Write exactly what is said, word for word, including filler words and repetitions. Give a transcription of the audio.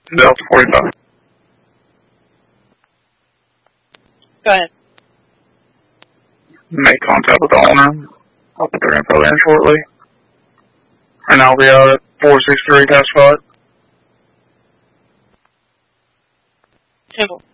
Delta forty-five. Go ahead. Make contact with the owner. I'll put their info in shortly. And I'll be out at four six three dash five. Two.